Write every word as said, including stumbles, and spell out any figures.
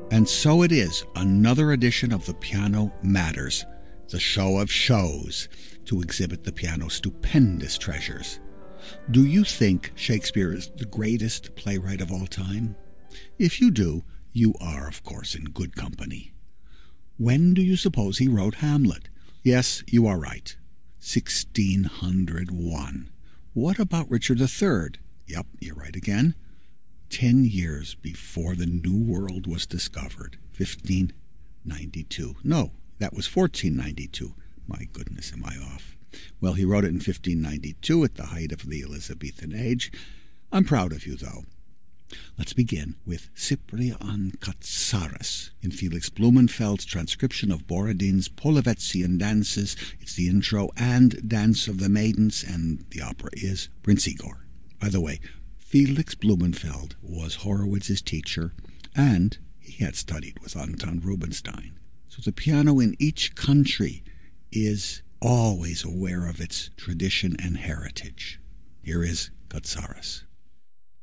And so it is, another edition of The Piano Matters, the show of shows, to exhibit the piano's stupendous treasures. Do you think Shakespeare is the greatest playwright of all time? If you do, you are, of course, in good company. When do you suppose he wrote Hamlet? Yes, you are right. sixteen oh one. What about Richard the Third? Yep, you're right again. Ten years before the New World was discovered. fifteen ninety-two. No, that was fourteen ninety-two. My goodness, am I off? Well, he wrote it in fifteen ninety-two at the height of the Elizabethan age. I'm proud of you, though. Let's begin with Cyprian Katsaris in Felix Blumenfeld's transcription of Borodin's Polovetzian dances. It's the intro and Dance of the Maidens, and the opera is Prince Igor. By the way, Felix Blumenfeld was Horowitz's teacher, and he had studied with Anton Rubinstein. So the piano in each country is always aware of its tradition and heritage. Here is Katsaris.